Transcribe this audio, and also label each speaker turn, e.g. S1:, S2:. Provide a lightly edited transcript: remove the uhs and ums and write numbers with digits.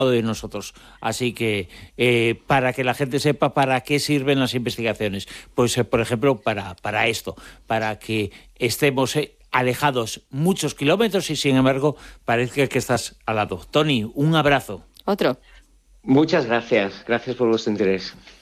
S1: de nosotros. Así que para que la gente sepa para qué sirven las investigaciones, pues por ejemplo para esto, para que estemos alejados muchos kilómetros y sin embargo parezca que estás al lado. Toni, un abrazo.
S2: Otro.
S3: Muchas gracias. Gracias por vuestro interés.